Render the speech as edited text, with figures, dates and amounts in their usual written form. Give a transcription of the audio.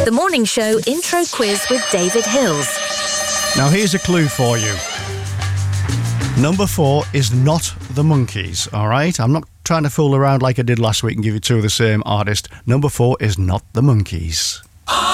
The Morning Show Intro Quiz with David Hills. Now, here's a clue for you. Number 4 is not the Monkees, all right? I'm not trying to fool around like I did last week and give you two of the same artist. Number 4 is not the Monkees.